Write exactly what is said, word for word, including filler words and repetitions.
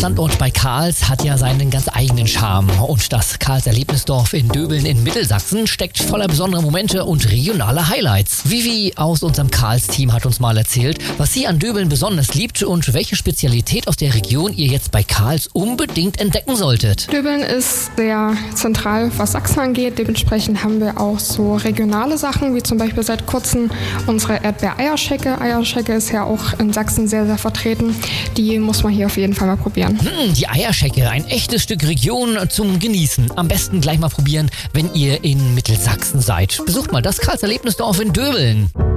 Standort bei Karls hat ja seinen ganz eigenen Charme. Und das Karls Erlebnisdorf in Döbeln in Mittelsachsen steckt voller besonderer Momente und regionaler Highlights. Vivi aus unserem Karls-Team hat uns mal erzählt, was sie an Döbeln besonders liebt und welche Spezialität aus der Region ihr jetzt bei Karls unbedingt entdecken solltet. Döbeln ist sehr zentral, was Sachsen angeht. Dementsprechend haben wir auch so regionale Sachen, wie zum Beispiel seit kurzem unsere Erdbeer-Eierschecke. Eierschecke ist ja auch in Sachsen sehr, sehr vertreten. Die muss man hier auf jeden Fall mal probieren. Hm, die Eierschecke, ein echtes Stück Region zum Genießen. Am besten gleich mal probieren, wenn ihr in Mittelsachsen seid. Besucht mal das Karls Erlebnisdorf in Döbeln.